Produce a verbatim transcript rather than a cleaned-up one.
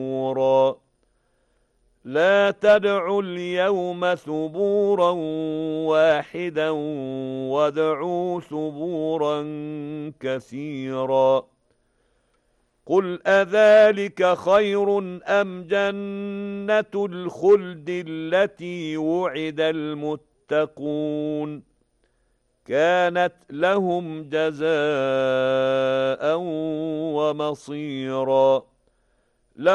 ثبورا لا تدعوا اليوم ثبورا واحدا وادعوا ثبورا كثيرا قل أذلك خير أم جنة الخلد التي وعد المتقون كانت لهم جزاء ومصيرا